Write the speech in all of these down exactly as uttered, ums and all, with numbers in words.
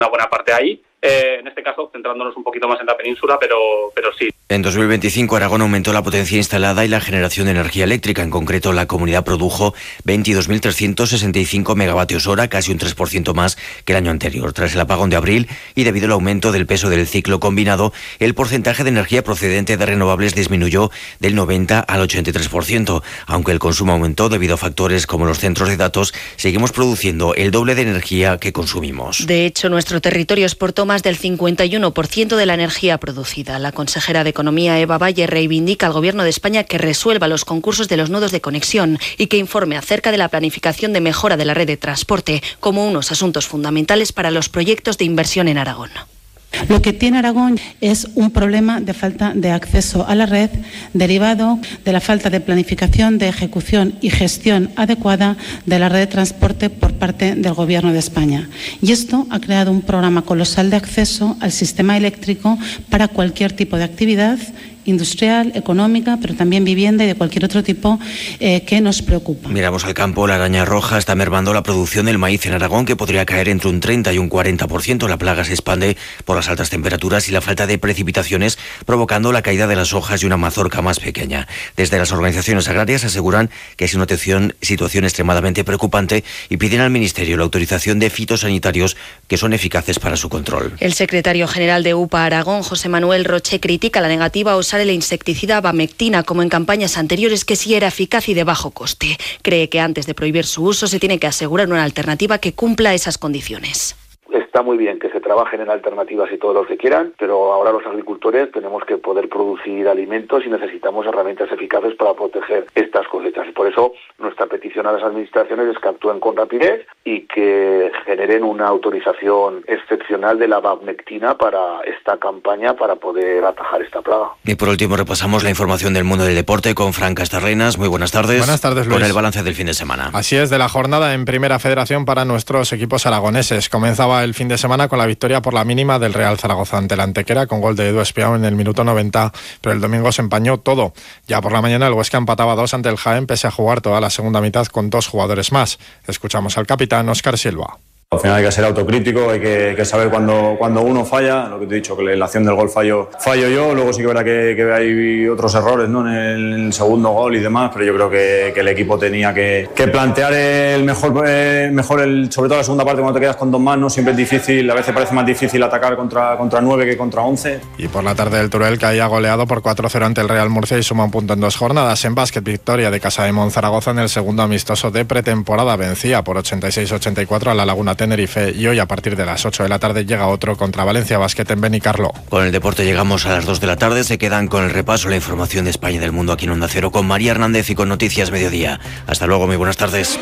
una buena parte ahí. Eh, en este caso, centrándonos un poquito más en la península, pero, pero sí. En dos mil veinticinco, Aragón aumentó la potencia instalada y la generación de energía eléctrica. En concreto, la comunidad produjo veintidós mil trescientos sesenta y cinco megavatios hora, casi un tres por ciento más que el año anterior. Tras el apagón de abril y debido al aumento del peso del ciclo combinado, el porcentaje de energía procedente de renovables disminuyó del noventa al ochenta y tres por ciento. Aunque el consumo aumentó debido a factores como los centros de datos, seguimos produciendo el doble de energía que consumimos. De hecho, nuestro territorio exportó más del cincuenta y uno por ciento de la energía producida. La consejera de Economía, Eva Valle, reivindica al Gobierno de España que resuelva los concursos de los nodos de conexión y que informe acerca de la planificación de mejora de la red de transporte como unos asuntos fundamentales para los proyectos de inversión en Aragón. Lo que tiene Aragón es un problema de falta de acceso a la red derivado de la falta de planificación, de ejecución y gestión adecuada de la red de transporte por parte del Gobierno de España. Y esto ha creado un programa colosal de acceso al sistema eléctrico para cualquier tipo de actividad industrial, económica, pero también vivienda y de cualquier otro tipo eh, que nos preocupa. Miramos al campo. La araña roja está mermando la producción del maíz en Aragón, que podría caer entre un treinta y un cuarenta por ciento. La plaga se expande por las altas temperaturas y la falta de precipitaciones, provocando la caída de las hojas y una mazorca más pequeña. Desde las organizaciones agrarias aseguran que es una situación extremadamente preocupante y piden al Ministerio la autorización de fitosanitarios que son eficaces para su control. El secretario general de U P A Aragón, José Manuel Roche, critica la negativa a usar el insecticida abamectina como en campañas anteriores, que sí era eficaz y de bajo coste. Cree que antes de prohibir su uso se tiene que asegurar una alternativa que cumpla esas condiciones. Está muy bien que se trabajen en alternativas y todos los que quieran, pero ahora los agricultores tenemos que poder producir alimentos y necesitamos herramientas eficaces para proteger estas cosechas. Y por eso nuestra petición a las administraciones es que actúen con rapidez y que generen una autorización excepcional de la abamectina para esta campaña para poder atajar esta plaga. Y por último repasamos la información del mundo del deporte con Fran Castarrenas. Muy buenas tardes. Buenas tardes, Luis. Con el balance del fin de semana. Así es, de la jornada en Primera Federación para nuestros equipos aragoneses. Comenzaba el fin de semana con la victoria por la mínima del Real Zaragoza ante la Antequera con gol de Edu Espiao en el minuto noventa, pero el domingo se empañó todo. Ya por la mañana el Huesca empataba dos ante el Jaén pese a jugar toda la segunda mitad con dos jugadores más. Escuchamos al capitán Óscar Silva. Al final hay que ser autocrítico, hay que, hay que saber cuando, cuando uno falla, lo que te he dicho, que la acción del gol fallo, fallo yo, luego sí que verá que, que hay otros errores, ¿no? en, el, en el segundo gol y demás, pero yo creo que, que el equipo tenía que, que plantear el mejor, eh, mejor el, sobre todo la segunda parte cuando te quedas con dos más, ¿no? Siempre es difícil, a veces parece más difícil atacar contra, contra nueve que contra once. Y por la tarde el Teruel caía goleado por cuatro cero ante el Real Murcia y suma un punto en dos jornadas. En básquet, victoria de Casa de Monzaragoza en el segundo amistoso de pretemporada, vencía por ochenta y seis a ochenta y cuatro a la Laguna Tenerife y hoy a partir de las ocho de la tarde llega otro contra Valencia Basket en Benicarló. Con el deporte llegamos a las dos de la tarde, se quedan con el repaso, la información de España y del mundo aquí en Onda Cero con María Hernández y con Noticias Mediodía. Hasta luego, muy buenas tardes.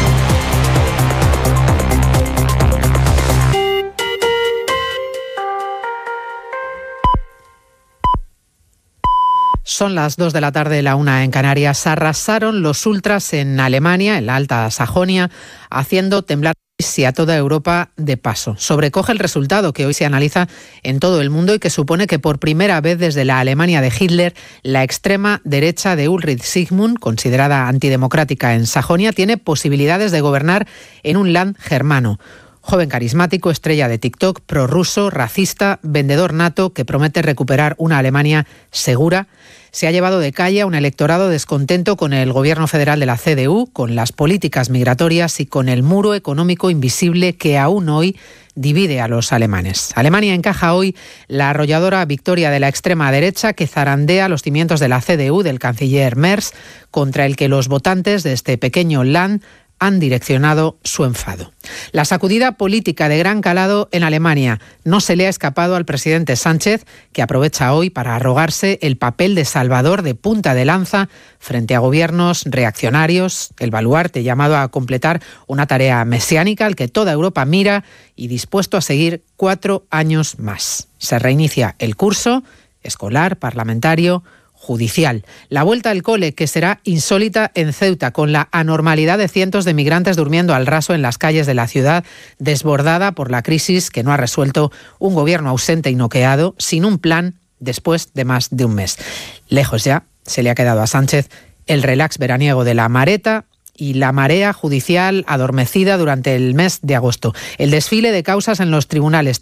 Son las dos de la tarde, la una en Canarias. Arrasaron los ultras en Alemania, en la Alta Sajonia, haciendo temblar a toda Europa de paso. Sobrecoge el resultado que hoy se analiza en todo el mundo y que supone que por primera vez desde la Alemania de Hitler, la extrema derecha de Ulrich Sigmund, considerada antidemocrática en Sajonia, tiene posibilidades de gobernar en un land germano. Joven carismático, estrella de TikTok, prorruso, racista, vendedor nato que promete recuperar una Alemania segura, se ha llevado de calle a un electorado descontento con el gobierno federal de la C D U, con las políticas migratorias y con el muro económico invisible que aún hoy divide a los alemanes. Alemania encaja hoy la arrolladora victoria de la extrema derecha que zarandea los cimientos de la C D U del canciller Merz, contra el que los votantes de este pequeño land han direccionado su enfado. La sacudida política de gran calado en Alemania no se le ha escapado al presidente Sánchez, que aprovecha hoy para arrogarse el papel de salvador de punta de lanza frente a gobiernos reaccionarios, el baluarte llamado a completar una tarea mesiánica al que toda Europa mira y dispuesto a seguir cuatro años más. Se reinicia el curso escolar, parlamentario, judicial. La vuelta al cole, que será insólita en Ceuta, con la anormalidad de cientos de migrantes durmiendo al raso en las calles de la ciudad, desbordada por la crisis que no ha resuelto un gobierno ausente y noqueado, sin un plan después de más de un mes. Lejos ya se le ha quedado a Sánchez el relax veraniego de la Mareta y la marea judicial adormecida durante el mes de agosto. El desfile de causas en los tribunales